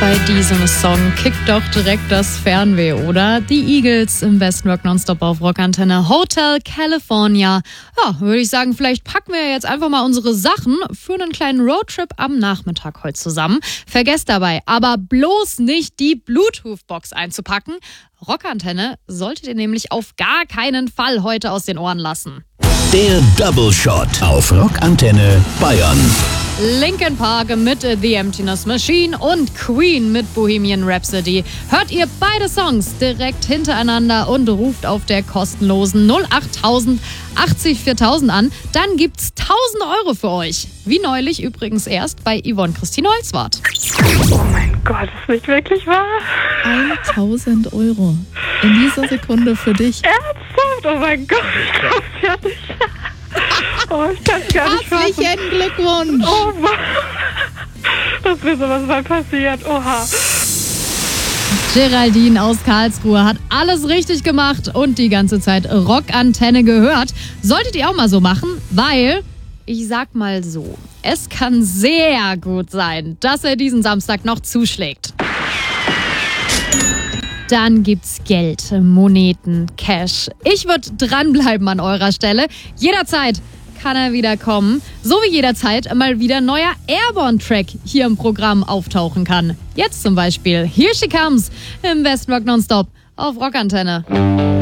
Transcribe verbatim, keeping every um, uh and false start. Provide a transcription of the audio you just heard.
Bei diesem Song kickt doch direkt das Fernweh, oder? Die Eagles im Best Rock Nonstop auf Rockantenne. Hotel California. Ja, würde ich sagen, vielleicht packen wir jetzt einfach mal unsere Sachen für einen kleinen Roadtrip am Nachmittag heute zusammen. Vergesst dabei aber bloß nicht, die Bluetooth-Box einzupacken. Rockantenne solltet ihr nämlich auf gar keinen Fall heute aus den Ohren lassen. Der Double Shot auf Rockantenne Bayern. Linkin Park mit The Emptiness Machine und Queen mit Bohemian Rhapsody. Hört ihr beide Songs direkt hintereinander und ruft auf der kostenlosen null acht tausend achtzig viertausend an, dann gibt's tausend Euro für euch. Wie neulich übrigens erst bei Yvonne Christine Holzwart. Oh mein Gott, ist nicht wirklich wahr? tausend Euro in dieser Sekunde für dich. Ernsthaft? Oh mein Gott, ich glaub's ja nicht. Oh, ich kann's gar nicht fassen. Herzlichen Glückwunsch. Oh Mann, dass mir sowas mal passiert. Oha. Geraldine aus Karlsruhe hat alles richtig gemacht und die ganze Zeit Rockantenne gehört. Solltet ihr auch mal so machen, weil, ich sag mal so, es kann sehr gut sein, dass er diesen Samstag noch zuschlägt. Dann gibt's Geld, Moneten, Cash. Ich würde dranbleiben an eurer Stelle. Jederzeit kann er wieder kommen. So wie jederzeit mal wieder ein neuer Airborne-Track hier im Programm auftauchen kann. Jetzt zum Beispiel Here She Comes im West Rock Nonstop auf Rockantenne.